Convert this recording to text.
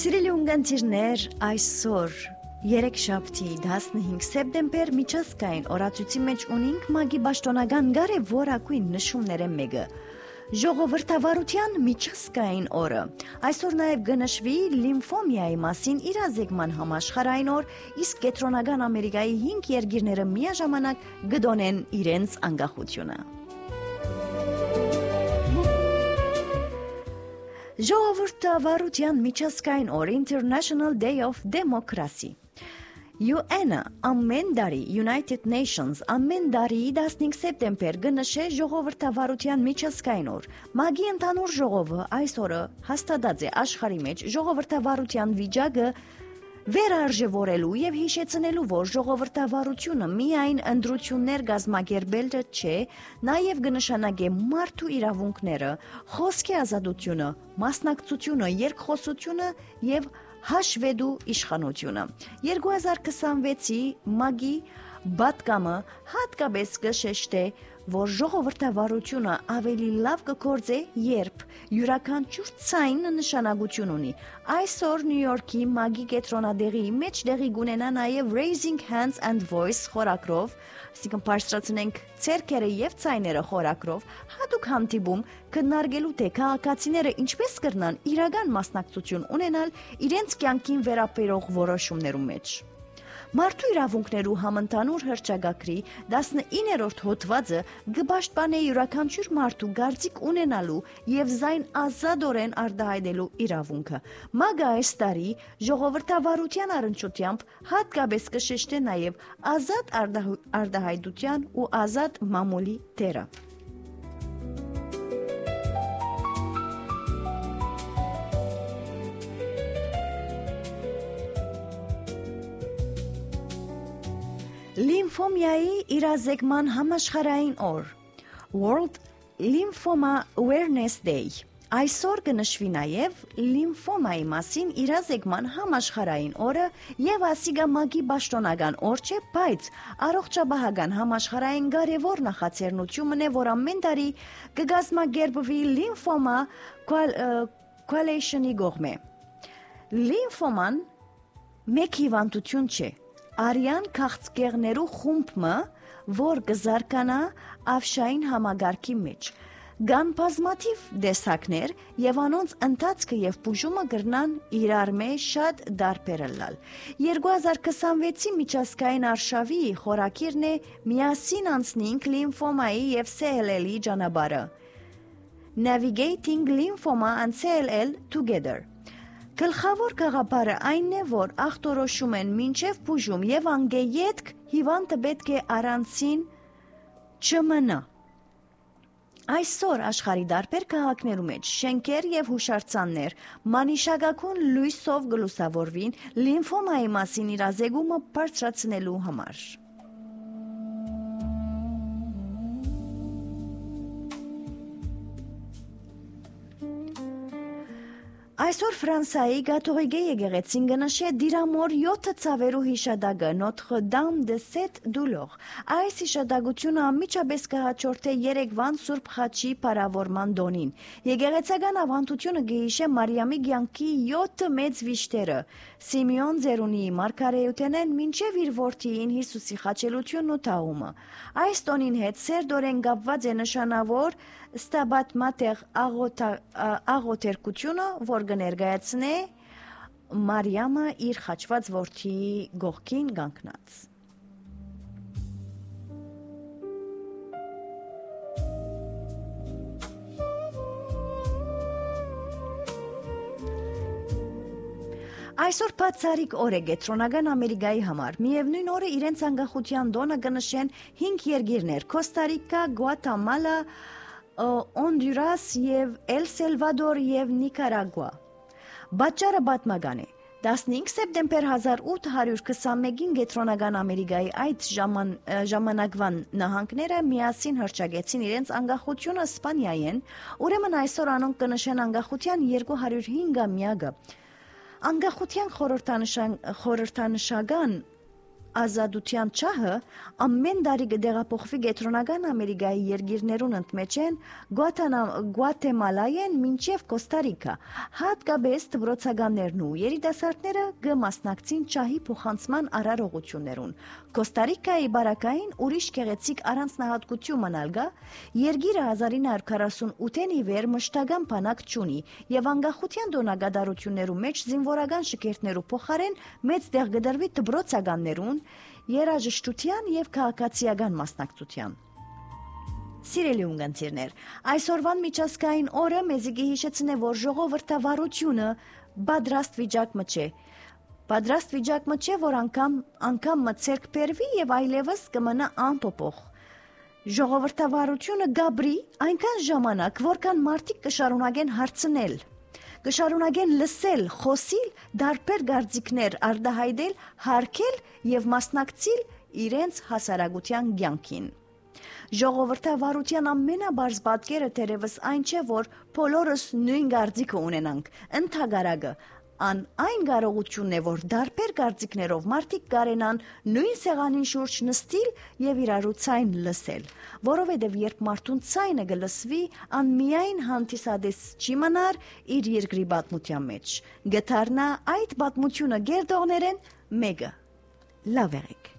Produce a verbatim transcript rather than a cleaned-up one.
Սիրելի ունգընտիրներ, այսօր երեքշաբթի տասնհինգ սեպտեմբեր միջազգային օրացույցի մեջ ունենք մագի պաշտոնական կարևորագույն նշումները մեկը՝ ժողովրդավարության միջազգային օրը։ Այսօր նաև կնշվի լիմֆոմիայի մասին իրազեկման համաշխարհային օր, իսկ Կենտրոնական Ամերիկայի հինգ երկիրները միաժամանակ կդոնեն իրենց անկախությունը։ Ժողովրդավարության միջազգային օր International Day of Democracy յու էն-ը ամեն տարի United Nations ամեն տարի տասնհինգ սեպտեմբեր կնշե ժողովրդավարության միջազգային օր։ Մագի ընդհանուր ժողովը այս օրը հաստատած է աշխարհի մեջ ժողովրդավարության վիճակը վերարժևորելու եւ հիշեցնելու, որ ժողովրդավարությունը միայն ընտրություններ կազմակերպելը չէ, նաեւ կնշանակե մարդու իրավունքները, խոսքի ազատությունը, մասնակցությունը, երկխոսությունը եւ հաշվետու իշխանությունը։ երկու հազար քսանվեցի մագի բատկամը հատկապես կշեշտե, որ ժողովրդավարությունը ավելի լավ կգործե, երբ յուրաքանչյուր ցայնը նշանակություն ունի։ Այսօր Նյու Յորքի մագի կենտրոնադեղի մեջ տեղի կունենա նաև Raising Hands and Voice խորագրով, այսինքն բարձրացնենք ձեռքերը եւ ցայները խորագրով, հատուկ հանդիպում քննարկելու թե քաղաքացիները ինչպես կրնան իրական մասնակցություն ունենալ իրենց կյանքին վերաբերող որոշումներում մեջ։ Մարդու իրավունքներու համընդհանուր հռչակագրի տասնիններորդ հոդվածը կպաշտպանե յուրաքանչյուր մարդու կարծիք ունենալու եւ զայն ազատորեն արտահայտելու իրավունքը։ Մագը այս տարի ժողովրդավարության առնչությամբ հատկապես կշեշտե նաեւ ազատ արտահայտության ու ազատ մամուլի դերը։ Լիմֆոմիայի իրազեկման համաշխարհային օր World Lymphoma Awareness Day Այսօր կնշվի նաև լիմֆոմայի մասին իրազեկման համաշխարհային օրը եւ ասիգա մագի պաշտոնական օր չէ, բայց առողջապահական համաշխարհային կարևոր նախաձեռնությունն է, որ ամեն տարի կգազմագերբվի լիմֆոմա coalition-ի կողմէ։ Լիմֆոման մեկ հիվանդություն չէ, արյան քաղցկեղներու խումբը, որ կզարկանա ավշային համագարքի մեջ։ Կան բազմաթիվ տեսակներ եւ անոնց ընթացքը եւ բուժումը կրնան իրար մեջ շատ տարբերել։ երկու հազար քսանվեցի միջազգային արշավի խորակիրն է միասին անցնենք լիմֆոմայի եւ C L L-ի ճանապարհը։ Navigating Lymphoma and C L L Together Գլխավոր գաղափարը այն է, որ ախտորոշում են մինչև բուժում եւ անգեյետք հիվանդը պետք է առանցին չմնա։ Այսօր աշխարհի տարբեր քաղաքներու մեջ շենքեր եւ հուշարձաններ մանիշակագույն լույսով գլուսավորվին լիմֆոմայի մասին իրազեկումը բարձրացնելու համար։ Այսօր Ֆրանսիայի կաթողիկե եկեղեցին կնշե դիրամոր յոթ ցավերու հիշադակը Notre Dame de Sept Douleurs։ Այս հիշադակությունը անմիջապես կհաջորդե երեկվան Սուրբ Խաչի փառավորման տոնին։ Եկեղեցական ավանդությունը կհիշե Մարիամի կյանքի յոթ մեծ վիշտերը՝ Սիմեոն Ձերունի մարգարեութենեն մինչև իր որդիին Հիսուսի խաչելությունն ու թաղումը։ Այս տոնին հետ սերտորեն կապված է նշանավոր Stabat Mater աղոթերկությունը, որ կներկայացնե Մարիամը իր խաչված որդիի գողքին կանգնած։ Այսօր բացառիկ օր է Կենտրոնական Ամերիկայի համար։ Միևնույն օրը իրենց անկախության տոնը կնշեն հինգ երկիրներ՝ Կոստա Ռիկա, Գուատեմալա, Հոնդուրաս եւ Էլ Սալվադոր եւ Նիկարագուա։ Պատճառը պատմական է։ տասնհինգ սեպտեմբեր հազար ութ հարյուր քսանմեկին Կենտրոնական Ամերիկայի այդ ժաման, ժամանակվան նահանգները միասին հռչակեցին իրենց անկախությունը Իսպանիայեն, ուրեմն այսօր անոնք կնշեն անկախության երկու հարյուր հինգամյակը։ Անկախության խորհրդանշական ազատության չահը ամեն տարի կդեղափոխվի Կենտրոնական Ամերիկայի երկիրներուն ընդմեջեն Գուատեմալայեն մինչև Կոստարիկա, հատկապես դպրոցականներն ու երիտասարդները կմասնակցին չահի փոխանցման արարողություններուն։ Կոստարիկայի բարակային ուրիշ գեղեցիկ առանձնահատկություն մնալ գա, երկիրը հազար ինը հարյուր քառասունութին ի վեր մշտական բանակ չունի եւ անկախության տոնակատարություններու մեջ զինվորական շքերթներու փոխարեն մեծ տեղ կդրվի դպրոցականներուն երաժշտության եւ քաղաքացիական մասնակցության։ Սիրելի ունգընտիրներ, այսօրվան միջազգային օրը մեզի կհիշեցնե, որ ժողովրդավարությունը պատրաստ վիճակ մը չէ։ Պատրաստ վիճակ մը չէ, որ անգամ անգամ մը ցերկ բերվի եւ այլևս կմնա անփոփոխ։ Ժողովրդավարությունը գաբրի այնքան ժամանակ, որքան մարդիկ կշարունակեն հարցնել, կշարունակեն լսել, խոսիլ, դարբեր գարձիկներ արտահայտել, հարգել եւ մասնակցել իրենց հասարակության կյանքին։ Ժողովրդավարության ամենաբարձ պատկերը թերևս այն չէ, որ բոլորս նույն գարձիկը ունենանք, ընդհակառակը Ան այն կարողությունն է, որ դարբեր կարծիքներով մարդիկ կարենան նույն սեղանին շուրջ նստիլ եւ իրարու ցայն լսել, որովհետեւ երբ մարդուն ցայնը գլսվի, ան միայն հանդիսադես չի մնար իր երկրի պատմության մեջ, գտարնա այդ պատմությունը գերդողներեն մեկը։ Լավ եղեք։